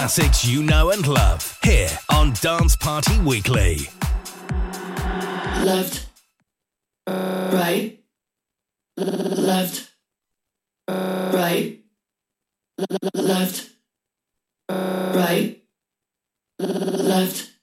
classics you know and love, here on Dance Party Weekly. Left, right, left, right, left, right, left.